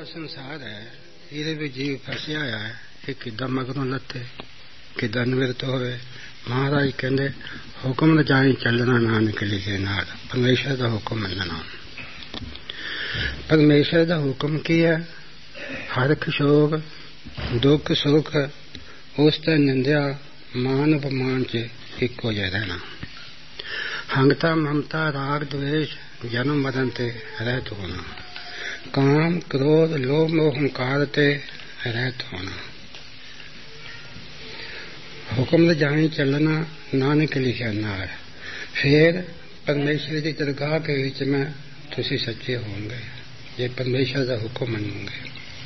संसार है ये भी जीव फसिया है ये किदा मगरों लथे किदा निवृत्त होवे। महाराज कहते हुक्म जाई चलना नानक लिखे नाल परमेश्वर का हुक्म मनना। परमेश्वर का हुक्म की है हरख शोक दुख सुख उस ते निंदिया मान अपमान च इको जिहा रहना। हंगता ममता राग द्वेष जन्म मरण ते रहत होना। काम क्रोध लोभ मोह हंकार ते रहत होना। हुक्म जाई चलना नानक लिखिया नाल। फिर परमेश्वर की दरगाह के विच में तुसी सच्चे होंगे ये परमेश्वर का हुक्म मनोगे।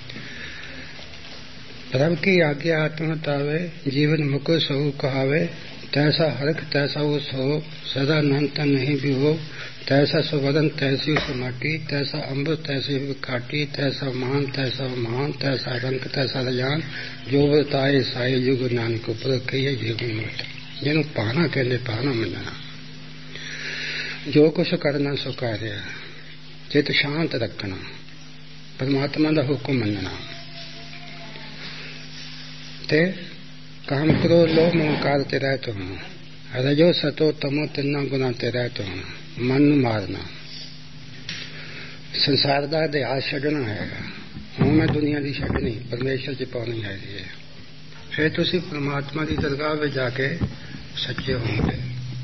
प्रभु की आज्ञा आत्मतावे जीवन मुकुर सहु कहावे। तैसा हरख तैसा वो सो सदा नंत नहीं भी हो। तैसा सुवदन तैसी सुमाटी तैसा अमृत तैसी खाटी तैसा मान तैसा महान तैसा रंग तैसा रजान जो बताए साई युग नानक उपर कही जीवन मत। जिन्हों पाना कहते पाना मनना। जो कुछ करना सो कार्य चित शांत रखना परमात्मा का हुक्म मनना। ते काम क्रोध लोभ मोहकार ते रहते होना। रजो सतो तमो तिना गुना ते रहते होना। मन मारना संसार का इतिहास छड़ना है। हूँ मैं दुनिया की छड़नी परमेश्वर च पानी है। फिर तुसी परमात्मा की दरगाह में जाके सच्चे होंगे।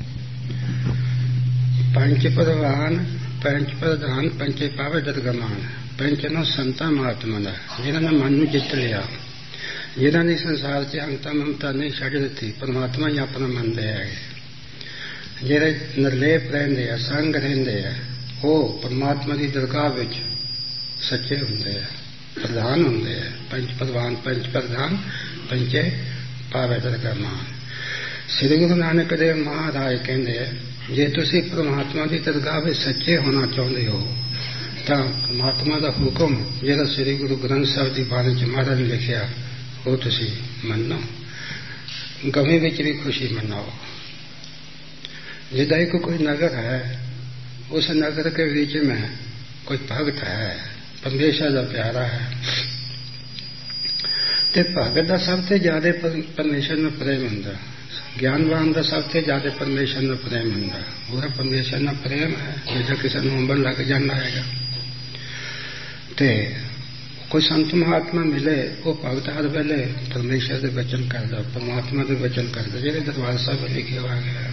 पंच प्रधान पंच प्रधान पंचे पावे दरगमान। पंचनो संता महात्मा का जिन्होंने मन में जित लिया जिन्होंने संसार से अंता ममता नहीं छड़ दी परमात्मा ही अपना मनते है। जेड़े निर्लेप रहते हैं संग रहते हैं वो परमात्मा की दरगाह विच सच्चे होंगे प्रधान होंगे। पंच प्रधान पंच प्रधान पंचे पावे दरगमान। श्री गुरु नानक देव महाराज कहते हैं जे तुसी परमात्मा की दरगाह में सच्चे होना चाहते हो तो परमात्मा का हुक्म जो श्री गुरु ग्रंथ साहिब की बाणी च महाराज ने लिखिया वो तुसी मनो। गमी विच भी खुशी मनाओ। जिदा एक कोई नगर है उस नगर के बीच में कोई भगत है परमेश्वर का प्यारा है ते भगत का सबसे ज्यादा परमेश्वर में प्रेम होंदा। ज्ञानवान का सबसे ज्यादा परमेश्वर में प्रेम होंदा। पूरा परमेश्वर में प्रेम है जो किसी को अंबर लग जाना है। ते कोई संत महात्मा मिले वो भगत हर वेले परमेश्वर के वचन करता परमात्मा के वचन करता जो दरबार साहब लिखे हुआ गया।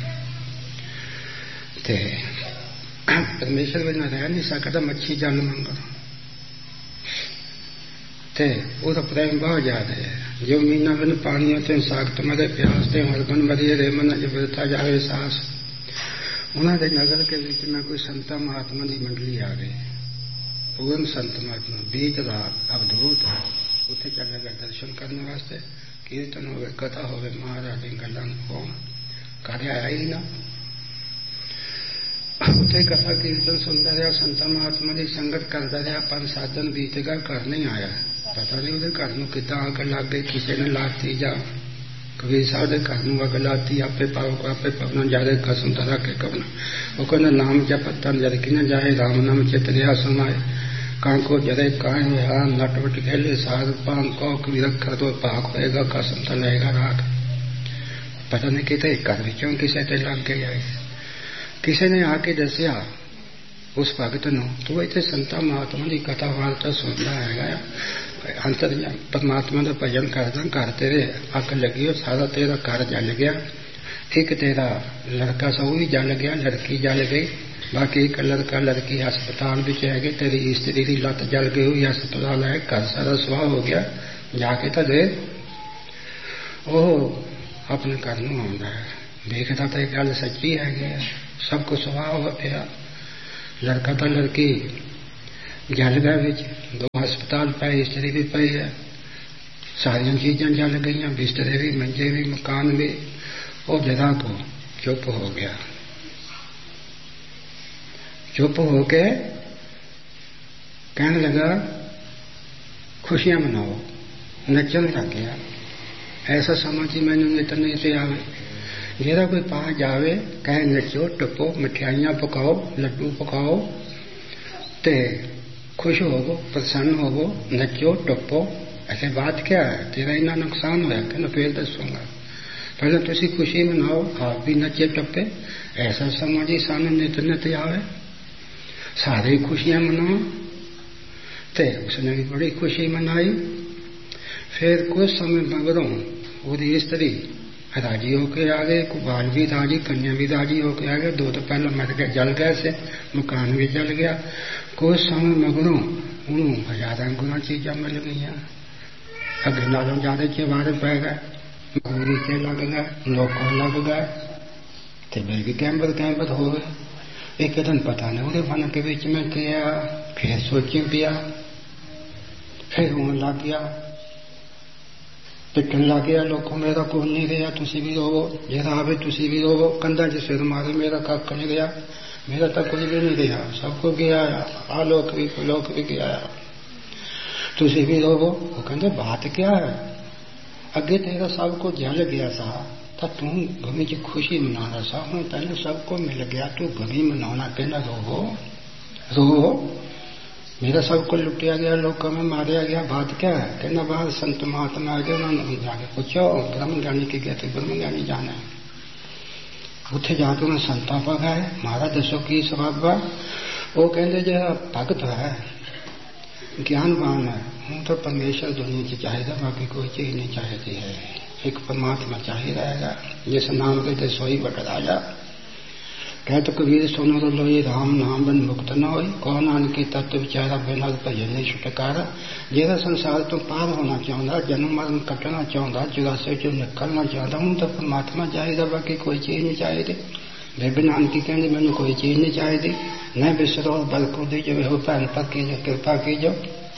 परमेश्वर बिना रह नहीं सकता मच्छी जल मंगो वो तो प्रेम बहुत ज्यादा है। जो मीना बिन पानी होते सागत मरे प्यास ते हरबन मरिए रे मन जबरता जावे सास। उन्होंने नगर के बीच में कोई संता महात्मा की मंडली आ गई। पूर्ण संत महात्मा बीच रात अवधूत है उत्थे चले गए दर्शन करने वास्ते। कीर्तन हो कथा हो महाराज की गल्लां कौन कार्य आया ही ना। उत्थे कथा कीर्तन सुनता रहा संत महात्मा की संगत करता रहा। 5-7 दिन बीत गया घर नहीं आया। पता नहीं उहदे घर नूं किदां अग लग गई किसी ने लाती जा कबीर साहब के घर नूं अग लाती आपे पाओ आपे पवना जाए कसम तरह के कवना। वो कहना नाम जप तन जद कि न जाए राम नाम चितरिया समाए। कांको जरे काए हुआ नटवट खेले साग पान कौ कभी रखा तो पाक होएगा कसम तो लेगा राख। पता नहीं कितने घर विचों किसी ते लग गया। किसी ने आके दसिया उस भगत नूं तू इत्थे संता महात्मा की कथा वार्ता सुनता है अंतर परमात्मा का भजन करदा घर तेरे अग लगी और सारा तेरा घर जल गया। एक तेरा लड़का सा भी जल गया लड़की जल गई बाकी एक लड़का लड़की अस्पताल में है गए। तेरी स्त्री की लत जल गई हुई अस्पताल है घर सारा सुहा हो गया। जाके तो दे वो अपने घर नूं आउंदा है देखता तो एक गल सच्ची है सब कुछ सुहा हो पिया। लड़का तो लड़की जल गए बिच 2 अस्पताल पे स्त्री भी पई है सारिया चीज़ां जल गई बिस्तरे भी मंजे भी मकान भी। वो जरा को चुप हो गया। चुप होके कहने लगा खुशियां मनाओ नचन लग गया। ऐसा समझ ही मैंने नितने से आवे जेरा कोई पास जावे कहे नचो टपो मिठाइयां पकाओ लड्डू पकाओ ते खुश होवो, प्रसन्न होवो, नचो टप्पो। ऐसे बात क्या है, तेरा इतना नुकसान होया कहना फिर दसूंगा। पहले तुसी खुशी मनाओ, आप भी नचे टप्पे, ऐसा समझी सानू नित नित आवे, सारे खुशियां मनाओ। ते उसने भी बड़ी खुशी मनाई। फिर कुछ समय मगरों वो स्त्री राजी होके आ गए, बाल भी राजी, कन्या भी राजी होके आ गए। 2 तो पहले मर गए, जल गए से, मकान भी जल गया। कुछ समय मगरों उन्होंने 1000 गुना चीजा मिल गई, अगे नालों ज्यादा चेवारे पै गए, मजदूरी के लग गए, नौकर लग गए, तो वे भी कैंबर हो गए। एक दिन पता नहीं उन्हें मन के बीच में किया, फिर सोची पिया, फिर होने लग गया, पिटन लग गया लोगों, मेरा कोई नहीं रहा, तुसी भी रोवो, जरा आवे तुसी भी रोवो, कंधा च सिर मारे, मेरा कख नहीं रहा, मेरा तो कुछ भी नहीं रहा, सबको गया, आलोक भी लोक भी गया, तुसी भी रोवो। वो कहते बात क्या है, अगे तेरा सबको जल गया सा, तो तू गमी च खुशी मनाना सा, हूं तेन सबको मिल गया, तू गमी मनाना, कहना रोवो रोवो, मेरा सबको लुटिया गया, लोगों में मारिया गया, बात क्या है। कहना बाहर संत महात्मा आ गए, उन्होंने जाके पूछो ब्रह्म ज्ञानी के गए थे, ब्रह्म ज्ञानी जाना है, उत्थे जाके उन्हें संता पगाए, महाराज दसो की स्वभाव। वो कहते जो भगत है, ज्ञानवान है, हूं तो परमेश्वर दुनिया च चाहिए, बाकी कोई चीज नहीं चाहिए है, एक परमात्मा चाहिए रहेगा, जिस नाम के सोई बट राजा। कह तो कबीर सुनो तो लोई राम नाम बन मुक्त न होई, कौन आन की तत्व विचारा बिना भजन नहीं छुटकारा। जेड़ा संसार तो पार होना चाहता, जन्म मरण कटना चाहता, चुरासे चो निकलना चाहता, हूं तो परमात्मा चाहिए, बाकी कोई चीज नहीं चाहिए। बेबी नानकी कहते मैंने कोई चीज नहीं चाहिए, न बिसरो बल को दीजो, हो भैन पर कीजो कृपा कीजो।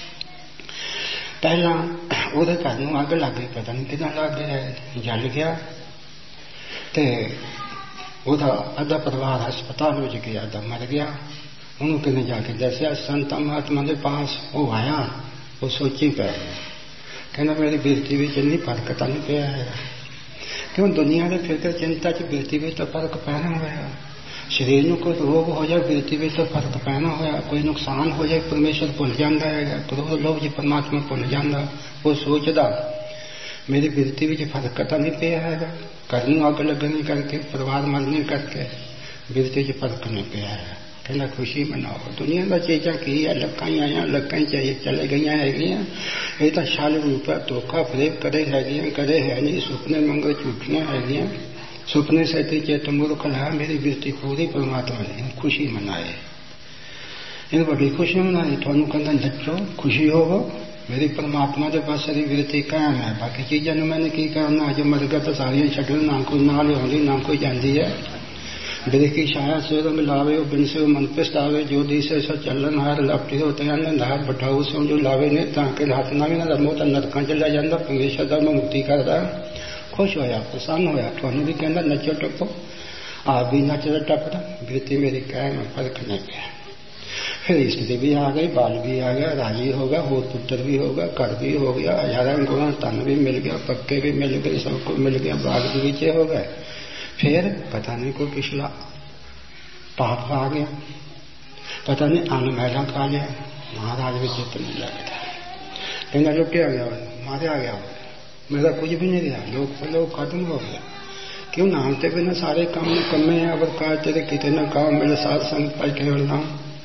पहला वो घर में अग लग गई, पता नहीं कितना लग गया, जल गया, ते ਉਹਦਾ ਅੱਧਾ ਪਰਿਵਾਰ ਹਸਪਤਾਲ ਵਿੱਚ ਗਿਆ, ਅੱਧਾ ਮਰ ਗਿਆ। ਉਹਨੂੰ ਕਿਨੇ ਜਾ ਕੇ ਦੱਸਿਆ, ਸੰਤ ਮਹਾਤਮਾ ਦੇ ਪਾਸ ਉਹ ਆਇਆ, ਉਹ ਸੋਚੀ ਪੈ ਗਿਆ, ਕਹਿੰਦਾ ਮੇਰੀ ਬਿਰਤੀ ਵਿੱਚ ਇੰਨੀ ਫਰਕ ਤਾਂ ਨਹੀਂ ਪਿਆ ਹੈ, ਕਿਉਂ ਦੁਨੀਆ ਦੇ ਫਿਕਰ ਚਿੰਤਾ ਚ ਬਿਰਤੀ ਵਿੱਚ ਤਾਂ ਫਰਕ ਪੈਣਾ ਹੋਇਆ, ਸਰੀਰ ਨੂੰ ਕੋਈ ਰੋਗ ਹੋ ਜਾਏ ਬਿਰਤੀ ਵਿੱਚ ਤਾਂ ਫਰਕ ਪੈਣਾ ਹੋਇਆ, ਕੋਈ ਨੁਕਸਾਨ ਹੋ ਜਾਏ ਪਰਮੇਸ਼ਰ ਭੁੱਲ ਜਾਂਦਾ ਹੈਗਾ, ਕਦੋਂ ਲੋਕ ਜੀ ਪਰਮਾਤਮਾ ਭੁੱਲ ਜਾਂਦਾ। ਉਹ ਸੋਚਦਾ मेरी बिरती में फर्क तो नहीं पिया है, घर में अग लगने करके, परिवार मरने करके बिरती च फर्क नहीं पिया है। कहना खुशी मनाओ, दुनिया का चीजा की है, लक्का ही आया लक्का ही चाहिए चले गई है, ये तो शाल रूप है, धोखा फरेब करे है, करे है नहीं, सुपने मंगे झूठियां है, सुपने से चेत मूर्ख है, मेरी बिरती पूरी परमात्मा ने खुशी मनाए, इन बड़ी खुशी मनाई। थानू कहता नचो खुशी होवो, मेरी परमात्मा के पास सारी बिरती कायम है, बाकी चीजा ने मैंने की करना, अज मर गया तो सारिया छड्डन, ना कोई ना लिया ना कोई जाती है। बिरख की छाया से तो मिलावे, बिन से मन पिस्तावे, जो दी से सो चलन हार, लपटी हो तैयार बठाऊ से जो लावे ने, ताकि हाथ ना भी ना रमो तो नरकां चलिया जाता, परमेश्वर का मुक्ति करता। खुश होया प्रसन्न होया, थानू भी कहना नचो टप्पो, आप भी नचदा टपदा, बिरती मेरी कायम, फर्क नहीं पिया। फिर स्त्री भी आ गई, बाल भी आ गया, राजी हो गया, होर पुत्र भी हो गया, घर भी हो गया, 1000 गुना धन भी मिल गया, पक्के भी मिल गए, सबको मिल गया, बाग बगीचे हो गए। फिर पता नहीं कोई पिछला पाप आ गया, पता नहीं अन्न मैला खा लिया, महाराज भी चित्त नहीं लगता, कहना लुटिया गया, मारा गया, मेरा कुछ भी नहीं रहा, लोग खत्म हो गया। क्यों नाम ते बिना सारे काम कमे है, अगर कार तेरे कितने न काम मिले, सात संग पर केवल नाम,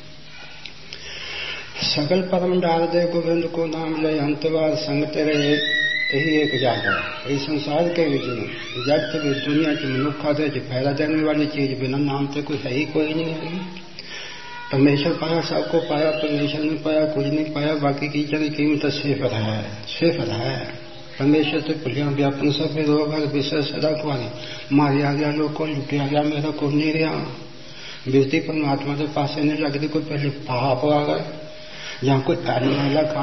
सकल परम डाल दे गोविंद को नाम ले, अंतवार संग तेरे यही एक जाता। इस संसार के बीच में जब भी दुनिया की मनुखा दे फैला देने वाली चीज बिना नाम से कोई है ही कोई नहीं है। परमेश्वर पाया, सबको पाया, परमेश्वर ने पाया, कुछ नहीं पाया, बाकी की चली कीमत सिर्फ है। परमेश्वर से पुलिया व्यापन सब रोग विषय सदा खुआनी, मारिया गया लोग को, लुटिया गया, मेरा को नहीं रहा, बिरती परमात्मा के पास नहीं लगती, कोई पहले पाप आ गए, जहाँ कोई